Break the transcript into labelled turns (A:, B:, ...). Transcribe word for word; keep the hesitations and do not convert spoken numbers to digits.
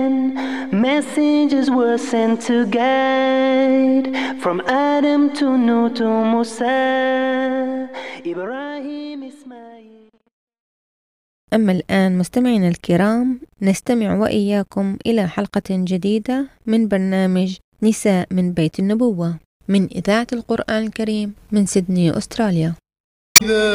A: Messages were sent to guide from Adam to Nuh to Musa, Ibrahim, Ismail.
B: أما الآن مستمعينا الكرام، نستمع وإياكم إلى حلقة جديدة من برنامج نساء من بيت النبوة من إذاعة القرآن الكريم من سيدني، أستراليا.